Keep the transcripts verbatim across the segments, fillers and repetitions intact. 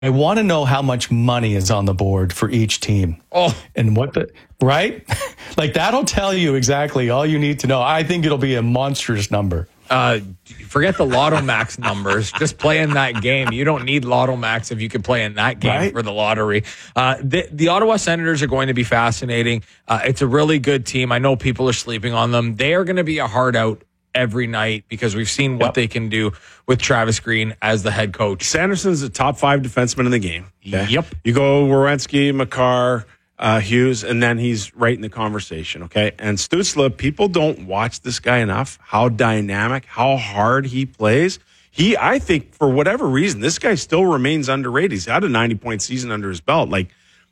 I want to know how much money is on the board for each team. Oh, and what the, right? Like that'll tell you exactly all you need to know. I think it'll be a monstrous number. Uh, forget the Lotto Max numbers. Just play in that game. You don't need Lotto Max if you can play in that game right? for the lottery. Uh, the, the Ottawa Senators are going to be fascinating. Uh, it's a really good team. I know people are sleeping on them. They are going to be a hard out every night because we've seen what yep. they can do with Travis Green as the head coach. Sanderson's a top five defenseman in the game. Okay? Yep. You go Werenski, Makar, uh, Hughes, and then he's right in the conversation, okay? And Stützle, people don't watch this guy enough, how dynamic, how hard he plays. He, I think, for whatever reason, this guy still remains underrated. He's had a ninety-point season under his belt. Like,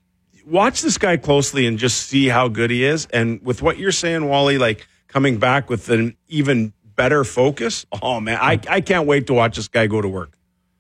watch this guy closely and just see how good he is. And with what you're saying, Wally, like, coming back with an even better focus. Oh, man, I, I can't wait to watch this guy go to work.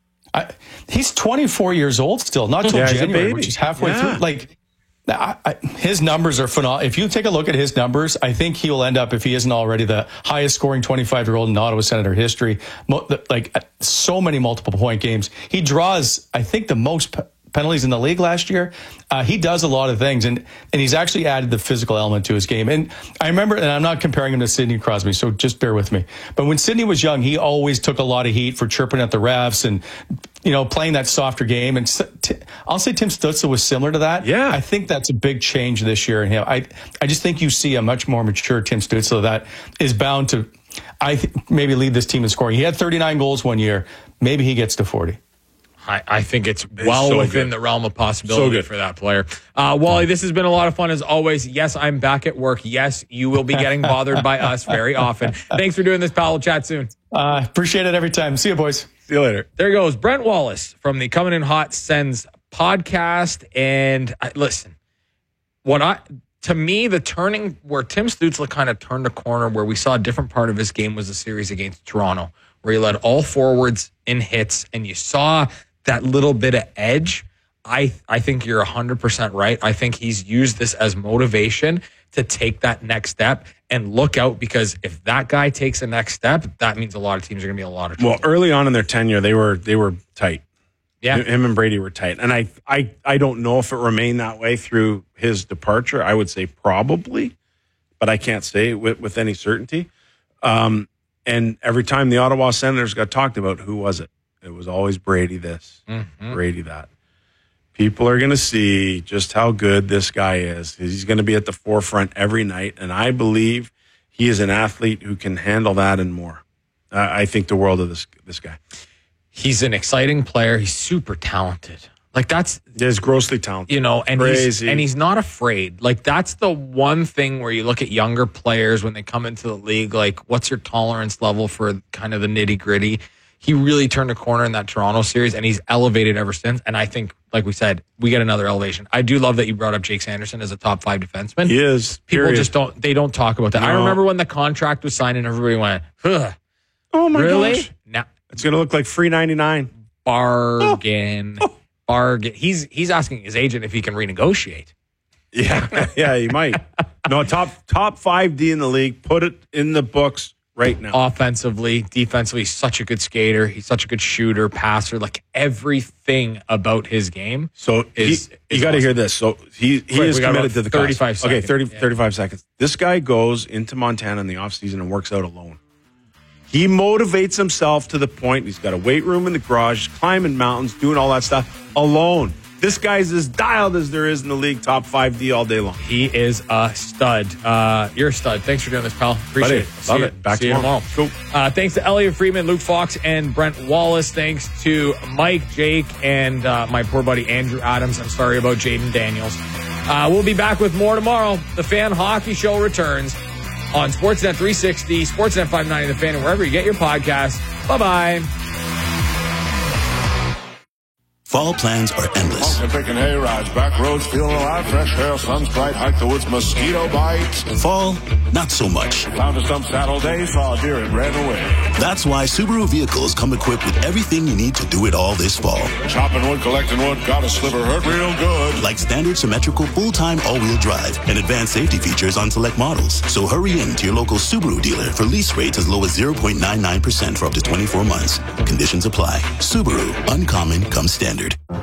I, he's twenty-four years old still, not till yeah, January, which is halfway yeah. through. Like, I, I, his numbers are phenomenal. If you take a look at his numbers, I think he'll end up, if he isn't already, the highest scoring twenty-five-year-old in Ottawa Senator history. Mo, the, like, so many multiple point games. He draws, I think, the most p- penalties in the league last year. Uh, he does a lot of things, and and he's actually added the physical element to his game. And I remember, and I'm not comparing him to Sidney Crosby, so just bear with me. But when Sidney was young, he always took a lot of heat for chirping at the refs and, you know, playing that softer game. And t- I'll say Tim Stützle was similar to that. Yeah. I think that's a big change this year in him. I I just think you see a much more mature Tim Stützle that is bound to, I th- maybe lead this team in scoring. He had thirty-nine goals one year. Maybe he gets to forty. I, I think it's well it's so within good. the realm of possibility so for that player. Uh, Wally, this has been a lot of fun as always. Yes, I'm back at work. Yes, you will be getting bothered by us very often. Thanks for doing this, pal. We'll chat soon. Uh, appreciate it every time. See you, boys. See you later. There goes Brent Wallace from the Coming in Hot Sens podcast. And I, listen, what I to me, the turning where Tim Stützle kind of turned a corner where we saw a different part of his game was the series against Toronto, where he led all forwards in hits, and you saw that little bit of edge. I I think you're one hundred percent right. I think he's used this as motivation to take that next step and look out, because if that guy takes the next step, that means a lot of teams are going to be in a lot of trouble. Well, early on in their tenure, they were they were tight. Yeah. Him and Brady were tight. And I, I, I don't know if it remained that way through his departure. I would say probably, but I can't say with, with any certainty. Um, and every time the Ottawa Senators got talked about, who was it? It was always Brady this, mm-hmm. Brady that. People are going to see just how good this guy is. He's going to be at the forefront every night, and I believe he is an athlete who can handle that and more. Uh, I think the world of this this guy. He's an exciting player. He's super talented. Like that's he's grossly talented. You know, and Crazy. he's and he's not afraid. Like that's the one thing where you look at younger players when they come into the league. Like, what's your tolerance level for kind of the nitty gritty? He really turned a corner in that Toronto series, and he's elevated ever since. And I think, like we said, we get another elevation. I do love that you brought up Jake Sanderson as a top five defenseman. He is. People period. just don't, they don't talk about that. No. I remember when the contract was signed and everybody went, huh. Oh my really? gosh. Now, it's going to look like free ninety-nine. Bargain. Oh. Oh. Bargain. He's, he's asking his agent if he can renegotiate. Yeah. Yeah, he might. No, top, top five D in the league. Put it in the books. Right now. Offensively, defensively, he's such a good skater. He's such a good shooter, passer. Like everything about his game. So is, he, is you got to awesome. hear this. So he, he Quick, is committed to the thirty-five cause. Okay, thirty, yeah. thirty-five seconds. This guy goes into Montana in the offseason and works out alone. He motivates himself to the point he's got a weight room in the garage, climbing mountains, doing all that stuff alone. This guy's as dialed as there is in the league, top five D all day long. He is a stud. Uh, you're a stud. Thanks for doing this, pal. Appreciate Buddy, it. Love See it. You. Back See tomorrow. You tomorrow. Cool. Uh, thanks to Elliot Friedman, Luke Fox, and Brent Wallace. Thanks to Mike, Jake, and uh, my poor buddy Andrew Adams. I'm sorry about Jaden Daniels. Uh, we'll be back with more tomorrow. The Fan Hockey Show returns on Sportsnet three sixty, Sportsnet five ninety, The Fan, and wherever you get your podcasts. Bye-bye. Fall plans are endless. Honking, picking hay rides, back roads, feeling alive, fresh air, sun's bright, hike the woods, mosquito bites. Fall, not so much. Found a stump saddle day, saw a deer and ran away. That's why Subaru vehicles come equipped with everything you need to do it all this fall. Chopping wood, collecting wood, got a sliver, hurt real good. Like standard symmetrical full-time all-wheel drive and advanced safety features on select models. So hurry in to your local Subaru dealer for lease rates as low as zero point nine nine percent for up to twenty-four months. Conditions apply. Subaru, uncommon comes standard.